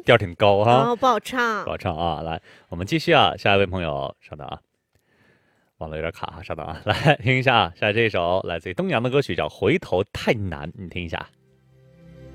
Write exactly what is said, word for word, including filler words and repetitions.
调挺高哈， 哦，不好唱。 不好唱啊。来，我们继续啊，下一位朋友，稍等啊，网络有点卡哈，稍等啊，来听一下啊，下这一首来自于东阳的歌曲叫《回头太难》，你听一下。